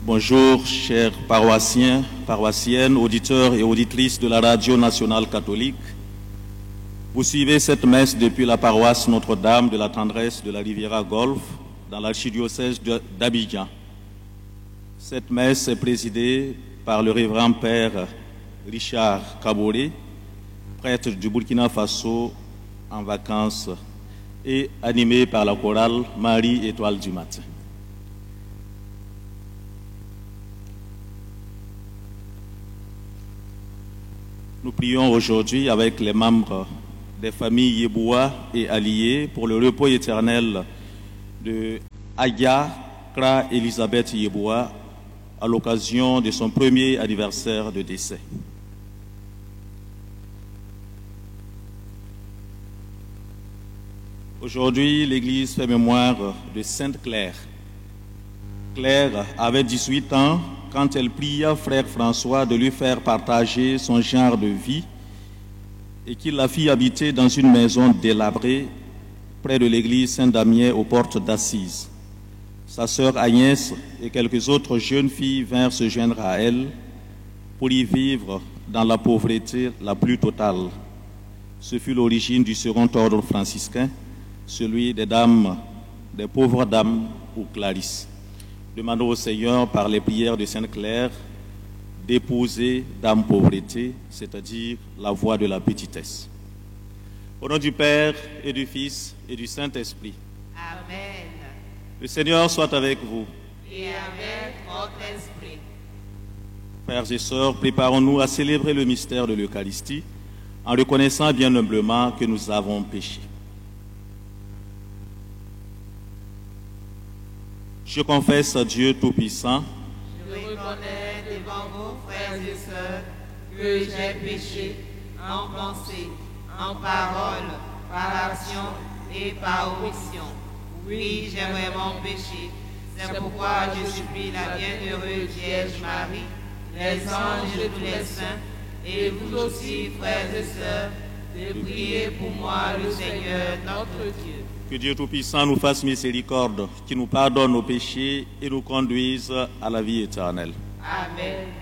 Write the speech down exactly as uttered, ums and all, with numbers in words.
Bonjour, chers paroissiens, paroissiennes, auditeurs et auditrices de la Radio Nationale Catholique. Vous suivez cette messe depuis la paroisse Notre-Dame de la Tendresse de la Riviera Golfe, dans l'archidiocèse d'Abidjan. Cette messe est présidée par le révérend père Richard Kaboré, prêtre du Burkina Faso en vacances, et animée par la chorale Marie Étoile du Matin. Nous prions aujourd'hui avec les membres des familles Yeboah et alliés pour le repos éternel de Aya Kra Elisabeth Yeboah à l'occasion de son premier anniversaire de décès. Aujourd'hui, l'Église fait mémoire de Sainte Claire. Claire avait dix-huit ans quand elle pria frère François de lui faire partager son genre de vie et qu'il la fit habiter dans une maison délabrée près de l'église Saint-Damien aux portes d'Assise. Sa sœur Agnès et quelques autres jeunes filles vinrent se joindre à elle pour y vivre dans la pauvreté la plus totale. Ce fut l'origine du second ordre franciscain, celui des dames, des pauvres dames ou Clarisse. Demandons au Seigneur, par les prières de Sainte Claire, d'épouser dame pauvreté, c'est-à-dire la voie de la petitesse. Au nom du Père et du Fils et du Saint-Esprit. Amen. Le Seigneur soit avec vous. Et avec votre esprit. Frères et sœurs, préparons-nous à célébrer le mystère de l'Eucharistie en reconnaissant bien humblement que nous avons péché. Je confesse à Dieu Tout-Puissant. Je reconnais devant vos frères et sœurs que j'ai péché en pensée, en parole, par action et par omission. Oui, j'ai vraiment péché. C'est pourquoi je supplie la bienheureuse Vierge Marie, les anges et tous les saints, et vous aussi, frères et sœurs, de prier pour moi le Seigneur notre Dieu. Que Dieu Tout-Puissant nous fasse miséricorde, qui nous pardonne nos péchés et nous conduise à la vie éternelle. Amen.